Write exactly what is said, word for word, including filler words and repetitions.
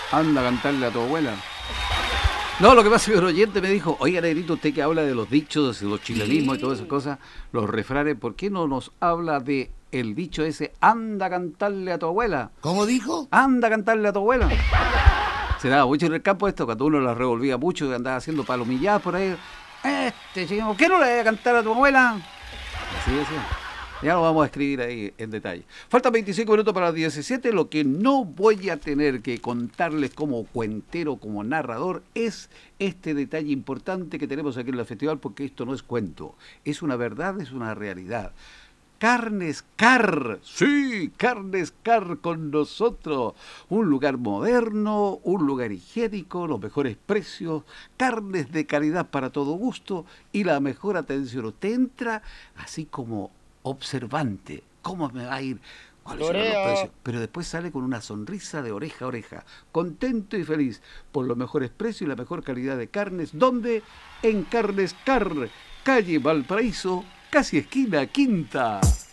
Anda a cantarle a tu abuela. No, lo que pasa es que un oyente me dijo, oiga, Negrito, usted que habla de los dichos, de los chilenismos y todas esas cosas, los refranes, ¿por qué no nos habla de el dicho ese, anda a cantarle a tu abuela? ¿Cómo dijo? Anda a cantarle a tu abuela. Se daba mucho en el campo esto, cuando uno la revolvía mucho, y andaba haciendo palomilladas por ahí. Este chico, ¿por qué no le voy a cantar a tu abuela? Así decía. Ya lo vamos a escribir ahí en detalle. Faltan veinticinco minutos para las diecisiete. Lo que no voy a tener que contarles como cuentero, como narrador, es este detalle importante que tenemos aquí en el festival, porque esto no es cuento. Es una verdad, es una realidad. Carnes Car, sí, Carnes Car con nosotros. Un lugar moderno, un lugar higiénico, los mejores precios, carnes de calidad para todo gusto y la mejor atención. Usted entra así como observante, ¿cómo me va a ir? ¿Cuáles serán los precios? Pero después sale con una sonrisa de oreja a oreja, contento y feliz por los mejores precios y la mejor calidad de carnes. ¿Dónde? En Carnes Car, calle Valparaíso, casi esquina Quinta.